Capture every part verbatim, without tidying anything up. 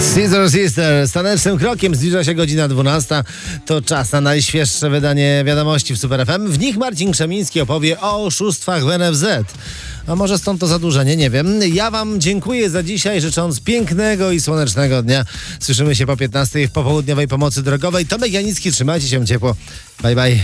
Scissor Sister, stanecznym krokiem zbliża się godzina dwunasta. To czas na najświeższe wydanie wiadomości w Super F M. W nich Marcin Krzemiński opowie o oszustwach w N F Z. A może stąd to zadłużenie, nie wiem. Ja wam dziękuję za dzisiaj, życząc pięknego i słonecznego dnia. Słyszymy się po piętnastej w popołudniowej pomocy drogowej. Tomek Janicki, trzymajcie się ciepło. Bye, bye.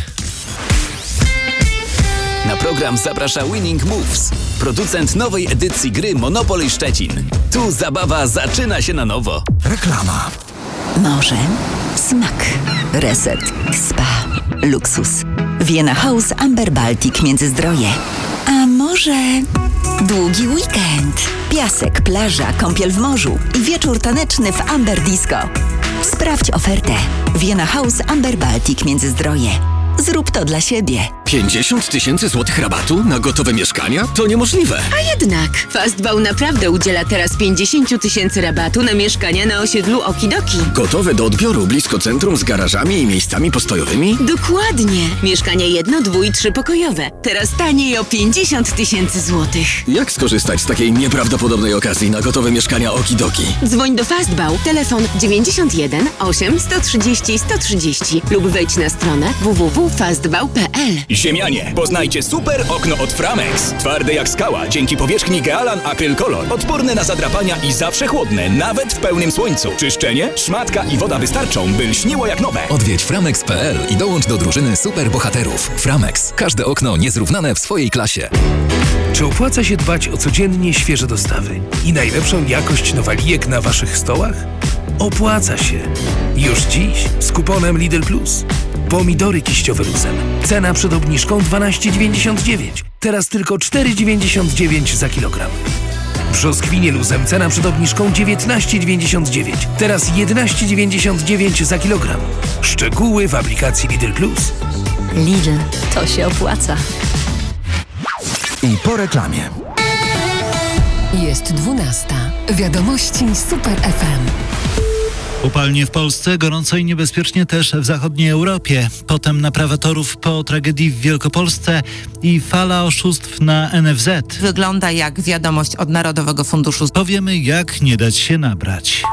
Na program zaprasza Winning Moves, producent nowej edycji gry Monopoly Szczecin. Tu zabawa zaczyna się na nowo. Reklama. Morze, smak, reset, spa, luksus. Vienna House Amber Baltic Międzyzdroje. A może długi weekend, piasek, plaża, kąpiel w morzu i wieczór taneczny w Amber Disco. Sprawdź ofertę. Vienna House Amber Baltic Międzyzdroje. Zrób to dla siebie. pięćdziesiąt tysięcy złotych rabatu na gotowe mieszkania? To niemożliwe. A jednak Fastbał naprawdę udziela teraz pięćdziesiąt tysięcy rabatu na mieszkania na osiedlu Okidoki. Gotowe do odbioru blisko centrum z garażami i miejscami postojowymi? Dokładnie. Mieszkania jedno, dwu i trzypokojowe. Teraz taniej o pięćdziesiąt tysięcy złotych. Jak skorzystać z takiej nieprawdopodobnej okazji na gotowe mieszkania Okidoki? Dzwoń do Fastbał. Telefon dziewięćdziesiąt jeden osiem sto trzydzieści sto trzydzieści lub wejdź na stronę w w w kropka fastbał kropka p l. Ziemianie, poznajcie super okno od Framex. Twarde jak skała, dzięki powierzchni Gealan Acryl Color. Odporne na zadrapania i zawsze chłodne, nawet w pełnym słońcu. Czyszczenie, szmatka i woda wystarczą, by lśniło jak nowe. Odwiedź framex kropka p l i dołącz do drużyny super bohaterów. Framex. Każde okno niezrównane w swojej klasie. Czy opłaca się dbać o codziennie świeże dostawy i najlepszą jakość nowalijek na waszych stołach? Opłaca się. Już dziś z kuponem Lidl Plus. Pomidory kiściowe luzem. Cena przed obniżką dwanaście dziewięćdziesiąt dziewięć. Teraz tylko cztery dziewięćdziesiąt dziewięć za kilogram. Brzoskwinie luzem. Cena przed obniżką dziewiętnaście dziewięćdziesiąt dziewięć. Teraz jedenaście dziewięćdziesiąt dziewięć za kilogram. Szczegóły w aplikacji Lidl Plus. Lidl, to się opłaca. I po reklamie. Jest dwunasta. Wiadomości Super F M. Upalnie w Polsce, gorąco i niebezpiecznie też w zachodniej Europie. Potem naprawa torów po tragedii w Wielkopolsce i fala oszustw na N F Z. Wygląda jak wiadomość od Narodowego Funduszu. Powiemy, jak nie dać się nabrać.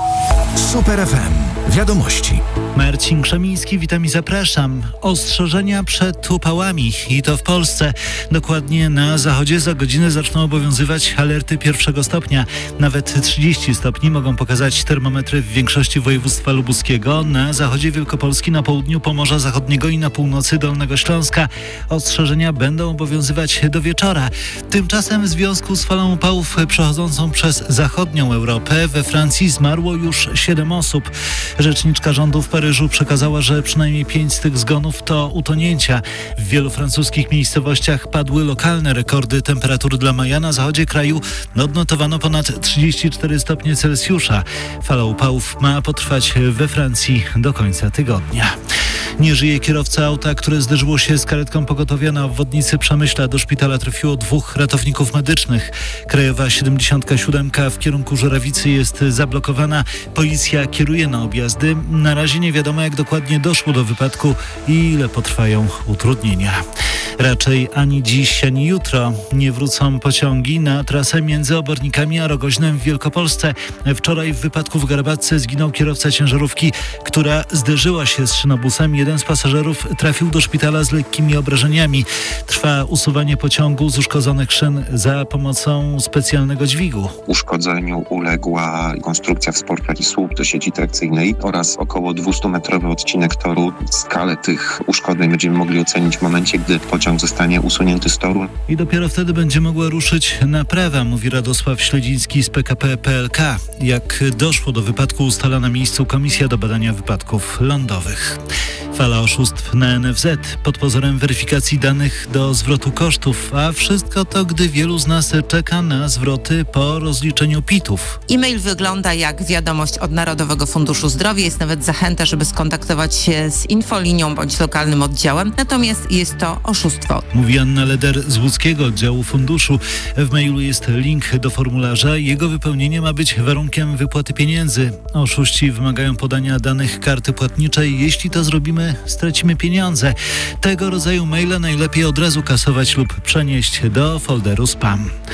Super F M. Wiadomości. Marcin Krzemiński, witam i zapraszam. Ostrzeżenia przed upałami i to w Polsce. Dokładnie na zachodzie za godzinę zaczną obowiązywać alerty pierwszego stopnia. Nawet trzydzieści stopni mogą pokazać termometry w większości województwa lubuskiego. Na zachodzie Wielkopolski, na południu Pomorza Zachodniego i na północy Dolnego Śląska. Ostrzeżenia będą obowiązywać do wieczora. Tymczasem w związku z falą upałów przechodzącą przez zachodnią Europę we Francji zmarło już siedem osób. Rzeczniczka rządu w Paryżu przekazała, że przynajmniej pięć z tych zgonów to utonięcia. W wielu francuskich miejscowościach padły lokalne rekordy temperatur dla maja. Na zachodzie kraju odnotowano ponad trzydzieści cztery stopnie Celsjusza. Fala upałów ma potrwać we Francji do końca tygodnia. Nie żyje kierowca auta, które zderzyło się z karetką pogotowia na obwodnicy Przemyśla. Do szpitala trafiło dwóch ratowników medycznych. Krajowa siedemdziesiąt siedem w kierunku Żurawicy jest zablokowana. Policja kieruje na objazdy. Na razie nie wiadomo, jak dokładnie doszło do wypadku i ile potrwają utrudnienia. Raczej ani dziś, ani jutro nie wrócą pociągi na trasę między Obornikami a Rogoźnem w Wielkopolsce. Wczoraj w wypadku w Garbatce zginął kierowca ciężarówki, która zderzyła się z szynobusem. Jeden z pasażerów trafił do szpitala z lekkimi obrażeniami. Trwa usuwanie pociągu z uszkodzonych szyn za pomocą specjalnego dźwigu. Uszkodzeniu uległa konstrukcja w sportali słup do sieci trakcyjnej oraz około dwieście-metrowy odcinek toru. Skalę tych uszkodzeń będziemy mogli ocenić w momencie, gdy pociąg zostanie usunięty z toru. I dopiero wtedy będzie mogła ruszyć naprawa, mówi Radosław Śledziński z P K P P L K. Jak doszło do wypadku, ustala na miejscu Komisja do Badania Wypadków Lądowych. Fala oszustw na N F Z pod pozorem weryfikacji danych do zwrotu kosztów, a wszystko to, gdy wielu z nas czeka na zwroty po rozliczeniu pitów. E-mail wygląda jak wiadomość od Narodowego Funduszu Zdrowia. Jest nawet zachęta, żeby skontaktować się z infolinią bądź lokalnym oddziałem. Natomiast jest to oszustwo. Mówi Anna Leder z łódzkiego oddziału funduszu. W mailu jest link do formularza. Jego wypełnienie ma być warunkiem wypłaty pieniędzy. Oszuści wymagają podania danych karty płatniczej. Jeśli to zrobimy, stracimy pieniądze. Tego rodzaju maile najlepiej od razu kasować lub przenieść do folderu spam.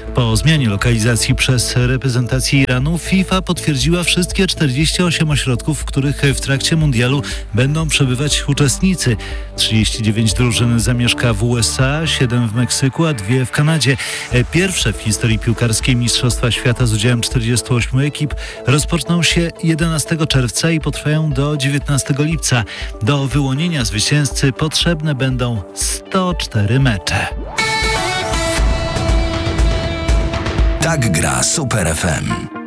Po zmianie lokalizacji przez reprezentację Iranu FIFA potwierdziła wszystkie czterdzieści osiem ośrodków, w których w trakcie mundialu będą przebywać uczestnicy. trzydzieści dziewięć drużyn zamieszka w U S A, siedem w Meksyku, a dwie w Kanadzie. Pierwsze w historii piłkarskiej Mistrzostwa Świata z udziałem czterdziestu ośmiu ekip rozpoczną się jedenastego czerwca i potrwają do dziewiętnastego lipca. Do wyłonienia zwycięzcy potrzebne będą sto cztery mecze. Tak gra Super F M.